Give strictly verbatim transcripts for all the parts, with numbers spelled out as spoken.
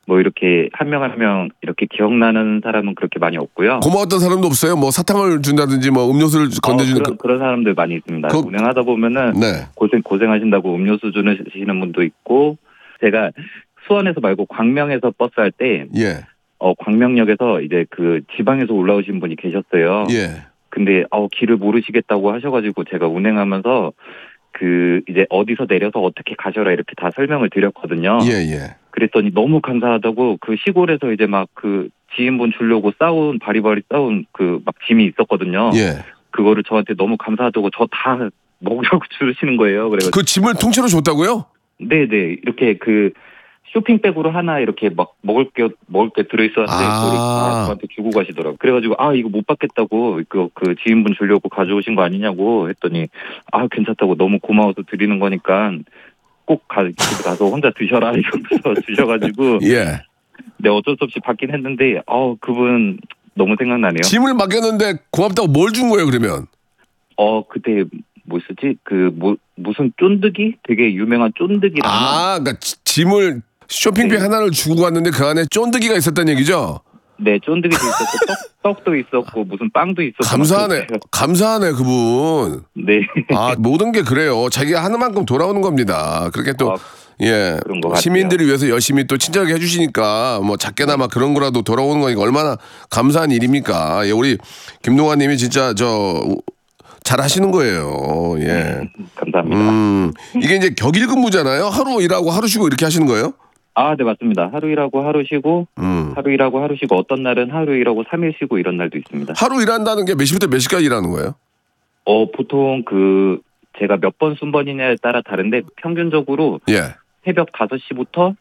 뭐 이렇게 한 명 한 명 이렇게 기억나는 사람은 그렇게 많이 없고요. 고마웠던 사람도 없어요? 뭐 사탕을 준다든지 뭐 음료수를 건네주는 어, 그런, 그런 사람들 많이 있습니다. 그, 운행하다 보면은 네. 고생 고생하신다고 음료수 주시는 분도 있고 제가 수원에서 말고 광명에서 버스 할 때 예. 어, 광명역에서 이제 그 지방에서 올라오신 분이 계셨어요. 예. 근데 어, 길을 모르시겠다고 하셔가지고 제가 운행하면서 그 이제 어디서 내려서 어떻게 가셔라 이렇게 다 설명을 드렸거든요. 예, 예. 그랬더니 너무 감사하다고 그 시골에서 이제 막 그 지인분 주려고 싸운 바리바리 싸운 그 막 짐이 있었거든요. 예. 그거를 저한테 너무 감사하다고 저 다 먹으라고 주시는 거예요. 그래서 그 짐을 통째로 줬다고요? 네네 이렇게 그 쇼핑백으로 하나 이렇게 막 먹을 게 먹을 게 들어있었는데 아. 그걸 다 저한테 주고 가시더라고. 그래가지고 아 이거 못 받겠다고 그, 그 지인분 주려고 가져오신 거 아니냐고 했더니 아 괜찮다고 너무 고마워서 드리는 거니까 꼭 가, 집에 가서 혼자 드셔라 이러면서 주셔가지고 예. 네 어쩔 수 없이 받긴 했는데 어 그분 너무 생각나네요. 짐을 맡겼는데 고맙다고 뭘 준 거예요 그러면? 어 그때 뭐 있었지 그 뭐 무슨 쫀득이 되게 유명한 쫀득이라는 아, 그러니까 지- 짐을 쇼핑백 네. 하나를 주고 갔는데 그 안에 쫀득이가 있었다는 얘기죠? 네 쫀득이도 있었고 떡, 떡도 있었고 무슨 빵도 있었고 감사하네. 막 그랬어요. 감사하네 그분. 네. 아, 모든 게 그래요. 자기가 하는 만큼 돌아오는 겁니다. 그렇게 또 아, 예, 그런 것 같아요. 시민들을 위해서 열심히 또 친절하게 해주시니까 뭐 작게나마 그런 거라도 돌아오는 거니까 얼마나 감사한 일입니까? 예, 우리 김동완님이 진짜 저 잘하시는 거예요. 예. 감사합니다. 음, 이게 이제 격일 근무잖아요. 하루 일하고 하루 쉬고 이렇게 하시는 거예요? 아, 네 맞습니다. 하루 일하고 하루 쉬고 음. 하루 일하고 하루 쉬고 어떤 날은 하루 일하고 삼 일 쉬고 이런 날도 있습니다. 하루 일한다는 게 몇 시부터 몇 시까지 일하는 거예요? 어 보통 그 제가 몇 번 순번이냐에 따라 다른데 평균적으로 예. 새벽 다섯 시부터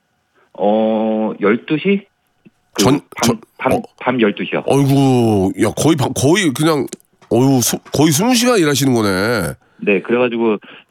어 열두 시 그 전- 밤, 전- 밤, 어. 밤 열두 시요. 어이구, 야 거의 밤- 거의 그냥 어유 거의 스무 시간 일하시는 거네. 네, 그래가지고